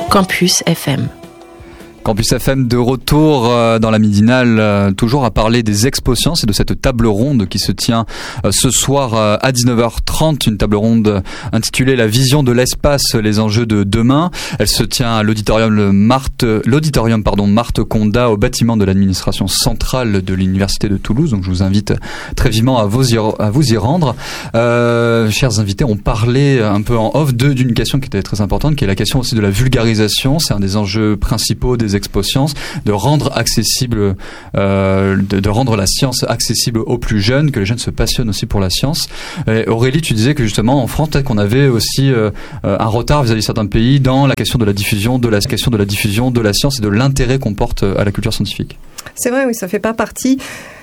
Campus FM. Campus FM de retour dans la midinale, toujours à parler des Expo-Sciences et de cette table ronde qui se tient ce soir à 19h30, une table ronde intitulée La vision de l'espace, les enjeux de demain. Elle se tient à l'auditorium Marthe Condat au bâtiment de l'administration centrale de l'Université de Toulouse. Donc je vous invite très vivement à vous y rendre. Chers invités, on parlait un peu en off d'une question qui était très importante, qui est la question aussi de la vulgarisation. C'est un des enjeux principaux des Expo-Sciences, de rendre accessible, de rendre la science accessible aux plus jeunes, que les jeunes se passionnent aussi pour la science. Et Aurélie, tu disais que justement en France, peut-être qu'on avait aussi un retard vis-à-vis de certains pays dans la question de la diffusion de la science et de l'intérêt qu'on porte à la culture scientifique. C'est vrai, oui, ça fait pas partie